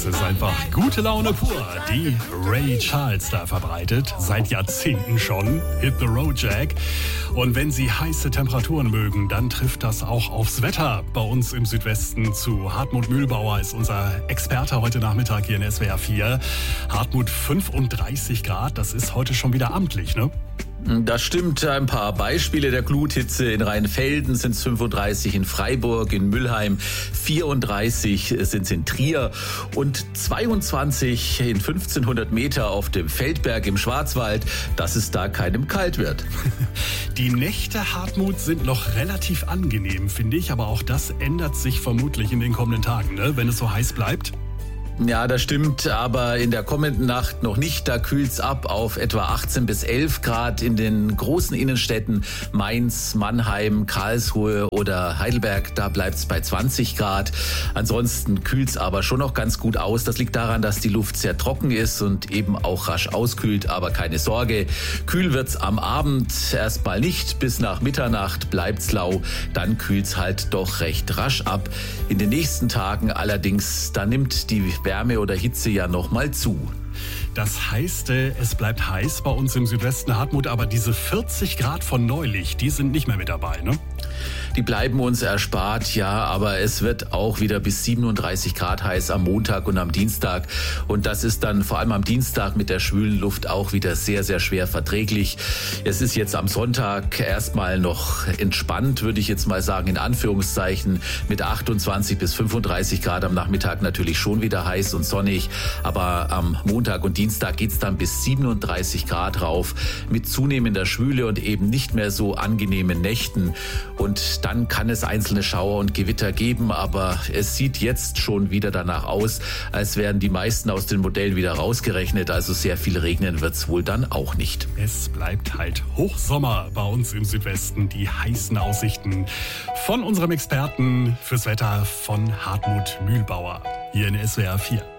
Das ist einfach gute Laune pur, die Ray Charles da verbreitet, seit Jahrzehnten schon. Hit the Road Jack. Und wenn Sie heiße Temperaturen mögen, dann trifft das auch aufs Wetter. Bei uns im Südwesten zu Hartmut Mühlbauer ist unser Experte heute Nachmittag hier in SWR 4. Hartmut, 35 Grad, das ist heute schon wieder amtlich, ne? Das stimmt. Ein paar Beispiele der Gluthitze. In Rheinfelden sind es 35, in Freiburg, in Mülheim 34 sind es in Trier und 22 in 1500 Meter auf dem Feldberg im Schwarzwald, dass es da keinem kalt wird. Die Nächte, Hartmut, sind noch relativ angenehm, finde ich. Aber auch das ändert sich vermutlich in den kommenden Tagen, ne? Wenn es so heiß bleibt. Ja, das stimmt, aber in der kommenden Nacht noch nicht. Da kühlt's ab auf etwa 18 bis 11 Grad in den großen Innenstädten Mainz, Mannheim, Karlsruhe oder Heidelberg. Da bleibt's bei 20 Grad. Ansonsten kühlt's aber schon noch ganz gut aus. Das liegt daran, dass die Luft sehr trocken ist und eben auch rasch auskühlt. Aber keine Sorge, kühl wird's am Abend erstmal nicht. Bis nach Mitternacht bleibt's lau. Dann kühlt's halt doch recht rasch ab. In den nächsten Tagen allerdings, da nimmt die Wärme oder Hitze ja noch mal zu. Das heißt, es bleibt heiß bei uns im Südwesten, Hartmut, aber diese 40 Grad von neulich, die sind nicht mehr mit dabei, ne? Die bleiben uns erspart, ja, aber es wird auch wieder bis 37 Grad heiß am Montag und am Dienstag. Und das ist dann vor allem am Dienstag mit der schwülen Luft auch wieder sehr, sehr schwer verträglich. Es ist jetzt am Sonntag erstmal noch entspannt, würde ich jetzt mal sagen, in Anführungszeichen, mit 28 bis 35 Grad am Nachmittag natürlich schon wieder heiß und sonnig. Aber am Montag und Dienstag geht's dann bis 37 Grad rauf mit zunehmender Schwüle und eben nicht mehr so angenehmen Nächten. Und dann kann es einzelne Schauer und Gewitter geben, aber es sieht jetzt schon wieder danach aus, als wären die meisten aus den Modellen wieder rausgerechnet. Also sehr viel regnen wird's wohl dann auch nicht. Es bleibt halt Hochsommer bei uns im Südwesten. Die heißen Aussichten von unserem Experten fürs Wetter von Hartmut Mühlbauer hier in SWR 4.